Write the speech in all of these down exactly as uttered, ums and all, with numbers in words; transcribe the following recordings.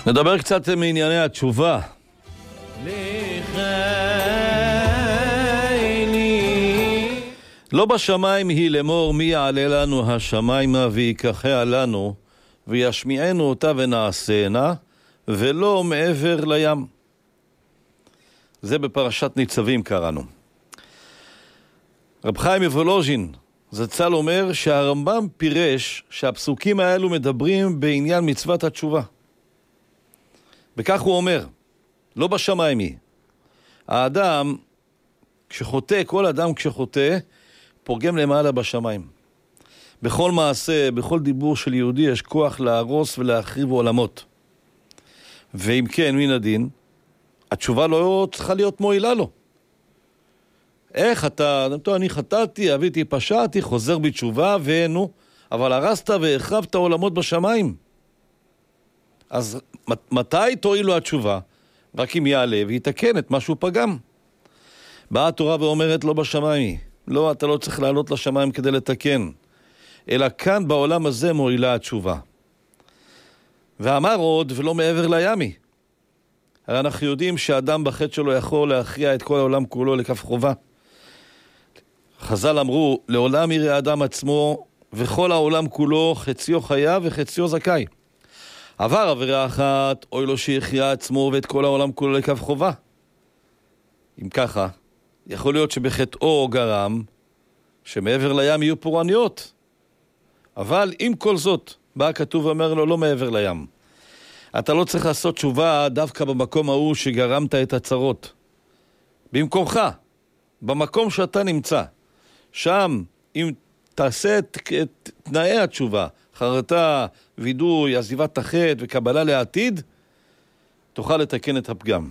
נדבר קצת מענייני התשובה. לא בשמיים היא לאמור מי יעלה לנו השמיימה ויקחה לנו וישמיענו אותה ונעשנה, ולא מעבר לים. זה בפרשת ניצבים קראנו. רב חיים מוולוז'ין זצ"ל אומר שהרמב"ם פירש שהפסוקים האלו מדברים בעניין מצוות התשובה. וכך הוא אומר, לא בשמיים היא. האדם כשחוטא, כל אדם כשחוטא, פורגם למעלה בשמיים. בכל מעשה, בכל דיבור של יהודי יש כוח להרוס ולהחריב עולמות. ואם כן, מן הדין, התשובה לא צריכה להיות מועילה לו. איך אתה, אני חטאתי, אביתי, פשעתי, חוזר בתשובה, ונו, אבל הרסת והחרבת עולמות בשמיים. אז מתי תועיל לו התשובה? רק אם יעלה ויתקן את מה שהוא פגם. באה התורה ואומרת לא בשמיים. לא, אתה לא צריך לעלות לשמיים כדי לתקן. אלא כאן בעולם הזה מועילה התשובה. ואמר עוד ולא מעבר לימי. הרי אנחנו יודעים שאדם בחטא שלו יכול להכריע את כל העולם כולו לכף חובה. חז"ל אמרו, לעולם יראה אדם עצמו וכל העולם כולו חציו חייב וחציו זכאי. עבר עבירה אחת, אוי לו שיחיה עצמו ואת כל העולם כולו לכף חובה. אם ככה, יכול להיות שבחטאו גרם שמעבר לים יהיו פורעניות. אבל עם כל זאת, בא כתוב ואומר לו לא מעבר לים. אתה לא צריך לעשות תשובה דווקא במקום ההוא שגרמת את הצרות. במקומך, במקום שאתה נמצא. שם, אם תעשה את, את תנאי התשובה, חרטה, וידוי, עזיבת החטא וקבלה לעתיד, תוכל לתקן את הפגם.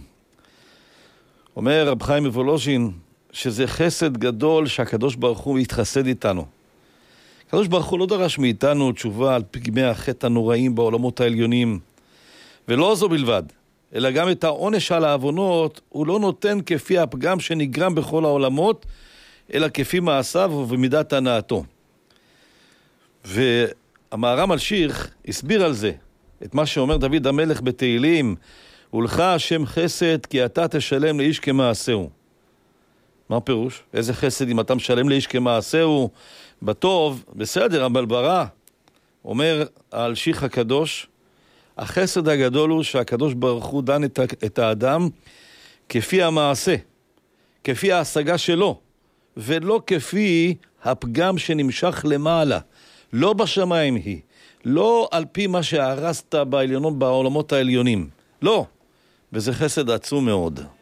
אומר רב חיים מוולוז'ין שזה חסד גדול שהקדוש ברוך הוא יתחסד איתנו. הקדוש ברוך הוא לא דרש מאיתנו תשובה על פגמי החטא הנוראים בעולמות העליונים. ולא זו בלבד, אלא גם את העונש על העוונות הוא לא נותן כפי הפגם שנגרם בכל העולמות, אלא כפי מעשיו ובמידת הנאתו. והמהר"ם אלשיך הסביר על זה, את מה שאומר דוד המלך בתהילים, ולך השם חסד כי אתה תשלם לאיש כמעשהו. מה פירוש? איזה חסד אם אתה משלם לאיש כמעשהו? בטוב, בסדר, אבל ברע. אומר האלשיך הקדוש, החסד הגדול הוא שהקדוש ברוך הוא דן את, את האדם כפי המעשה, כפי ההשגה שלו, ולא כפי הפגם שנמשך למעלה. לא בשמיים היא, לא על פי מה שהרסת בעליונות בעולמות העליונים. לא, וזה חסד עצום מאוד.